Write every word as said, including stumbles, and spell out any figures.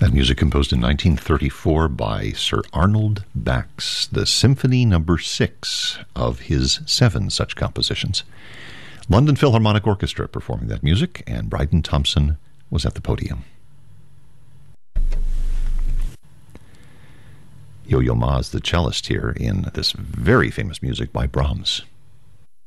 That music composed in nineteen thirty-four by Sir Arnold Bax, the Symphony Number Six of his seven such compositions. London Philharmonic Orchestra performing that music, and Bryden Thompson was at the podium. Yo-Yo Ma's the cellist here in this very famous music by Brahms.